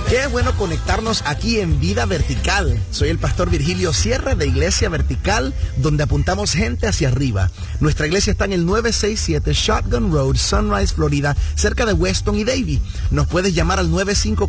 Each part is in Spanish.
Qué bueno conectarnos aquí en Vida Vertical. Soy el pastor Virgilio Sierra de Iglesia Vertical, donde apuntamos gente hacia arriba. Nuestra iglesia está en el 967 Shotgun Road, Sunrise, Florida, cerca de Weston y Davie. Nos puedes llamar al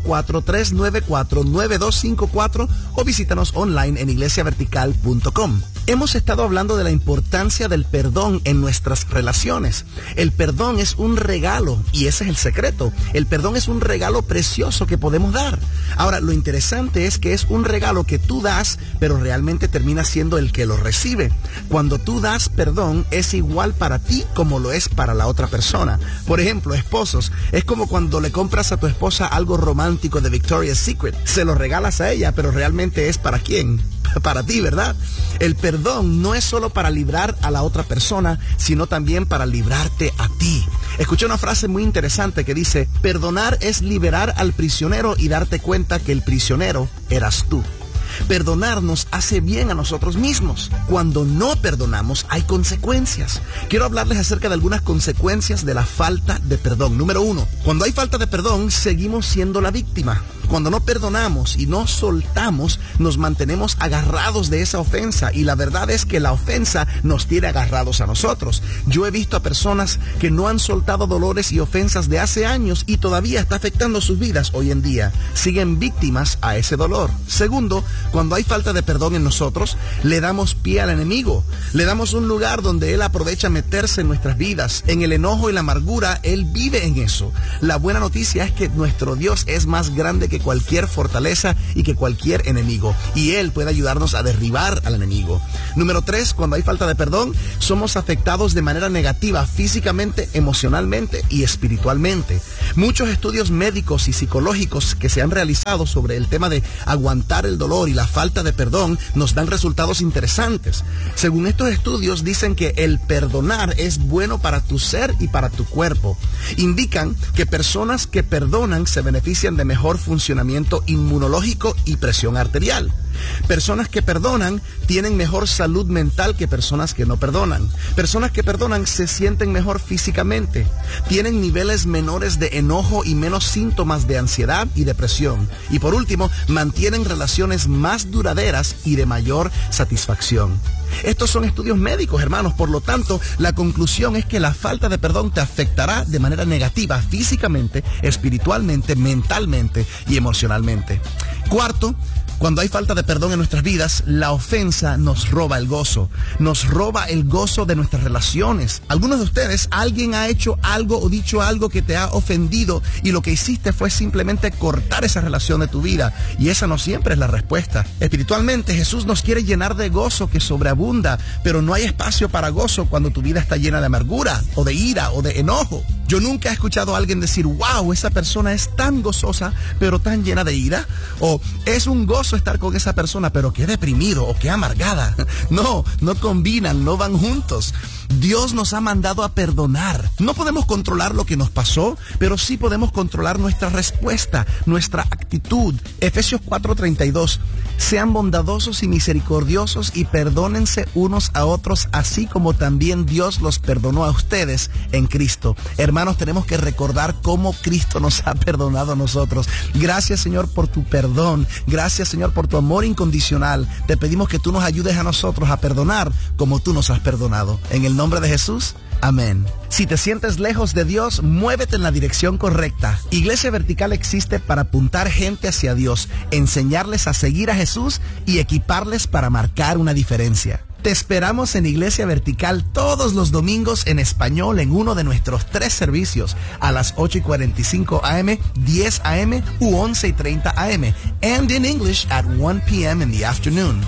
954-394-9254 o visítanos online en iglesiavertical.com. Hemos estado hablando de la importancia del perdón en nuestras relaciones. El perdón es un regalo y ese es el secreto. El perdón es un regalo precioso que podemos dar. Ahora, lo interesante es que es un regalo que tú das, pero realmente termina siendo el que lo recibe. Cuando tú das perdón, es igual para ti como lo es para la otra persona. Por ejemplo, esposos, es como cuando le compras a tu esposa algo romántico de Victoria's Secret. Se lo regalas a ella, pero realmente es para quién. Para ti, ¿verdad? El perdón no es solo para librar a la otra persona, sino también para librarte a ti. Escuché una frase muy interesante que dice: perdonar es liberar al prisionero y darte cuenta que el prisionero eras tú. Perdonar nos hace bien a nosotros mismos. Cuando no perdonamos, hay consecuencias. Quiero hablarles acerca de algunas consecuencias de la falta de perdón. Número 1, cuando hay falta de perdón, seguimos siendo la víctima. Cuando no perdonamos y no soltamos, nos mantenemos agarrados de esa ofensa, y la verdad es que la ofensa nos tiene agarrados a nosotros. Yo he visto a personas que no han soltado dolores y ofensas de hace años y todavía está afectando sus vidas hoy en día. Siguen víctimas a ese dolor. Segundo, cuando hay falta de perdón en nosotros, le damos pie al enemigo. Le damos un lugar donde él aprovecha meterse en nuestras vidas. En el enojo y la amargura, él vive en eso. La buena noticia es que nuestro Dios es más grande que cualquier fortaleza y que cualquier enemigo, y él puede ayudarnos a derribar al enemigo. Número 3, cuando hay falta de perdón, somos afectados de manera negativa físicamente, emocionalmente y espiritualmente. Muchos estudios médicos y psicológicos que se han realizado sobre el tema de aguantar el dolor y la falta de perdón nos dan resultados interesantes. Según estos estudios, dicen que el perdonar es bueno para tu ser y para tu cuerpo. Indican que personas que perdonan se benefician de mejor funcionamiento inmunológico y presión arterial. Personas que perdonan tienen mejor salud mental que personas que no perdonan. Personas que perdonan se sienten mejor físicamente, tienen niveles menores de enojo y menos síntomas de ansiedad y depresión. Y por último, mantienen relaciones más duraderas y de mayor satisfacción. Estos son estudios médicos, hermanos. Por lo tanto, la conclusión es que la falta de perdón te afectará de manera negativa físicamente, espiritualmente, mentalmente y emocionalmente. Cuarto, cuando hay falta de perdón en nuestras vidas, la ofensa nos roba el gozo. Nos roba el gozo de nuestras relaciones. Algunos de ustedes, alguien ha hecho algo o dicho algo que te ha ofendido y lo que hiciste fue simplemente cortar esa relación de tu vida. Y esa no siempre es la respuesta. Espiritualmente, Jesús nos quiere llenar de gozo que sobreabunda, pero no hay espacio para gozo cuando tu vida está llena de amargura o de ira o de enojo. Yo nunca he escuchado a alguien decir: wow, esa persona es tan gozosa, pero tan llena de ira. O es un gozo estar con esa persona, pero qué deprimido o qué amargada. No combinan, no van juntos. Dios nos ha mandado a perdonar. No podemos controlar lo que nos pasó, pero sí podemos controlar nuestra respuesta, nuestra actitud. Efesios 4:32. Sean bondadosos y misericordiosos y perdónense unos a otros, así como también Dios los perdonó a ustedes en Cristo. Hermanos, tenemos que recordar cómo Cristo nos ha perdonado a nosotros. Gracias, Señor, por tu perdón. Gracias, Señor, por tu amor incondicional. Te pedimos que tú nos ayudes a nosotros a perdonar como tú nos has perdonado. En el nombre de Jesús, amén. Si te sientes lejos de Dios, muévete en la dirección correcta. Iglesia Vertical existe para apuntar gente hacia Dios, enseñarles a seguir a Jesús y equiparles para marcar una diferencia. Te esperamos en Iglesia Vertical todos los domingos en español en uno de nuestros 3 servicios, a las 8:45 a.m., 10 a.m. u 11:30 a.m. and in English at 1 p.m. in the afternoon.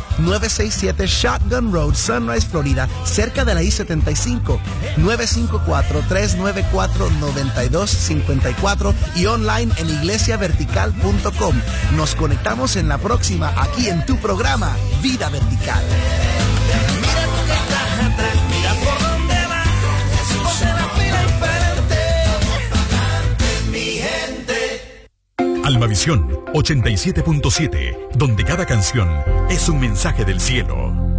967 Shotgun Road, Sunrise, Florida, cerca de la I-75. 954-394-9254 y online en iglesiavertical.com. Nos conectamos en la próxima aquí en tu programa Vida Vertical. Mira tú que estás atrás, mira por dónde vas, ponte la fila enfrente, mi gente. Almavisión 87.7, donde cada canción es un mensaje del cielo.